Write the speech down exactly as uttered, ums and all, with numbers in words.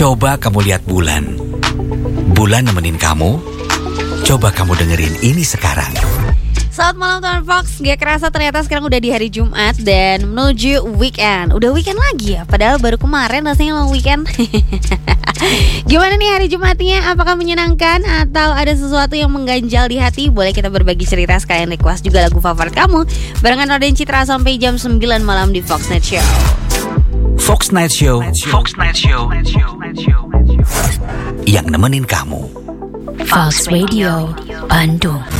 Coba kamu lihat bulan. Bulan nemenin kamu. Coba kamu dengerin ini sekarang. Selamat malam teman Fox. Gak kerasa ternyata sekarang udah di hari Jumat dan menuju weekend. Udah weekend lagi ya, padahal baru kemarin rasanya long weekend. Gimana nih hari Jumatnya? Apakah menyenangkan atau ada sesuatu yang mengganjal di hati? Boleh kita berbagi cerita, sekalian request juga lagu favorit kamu barengan Roden Citra sampai jam sembilan malam di Fox Night Show. Fox Night Show, Fox Night Show, yang nemenin kamu. Fox Radio Bandung.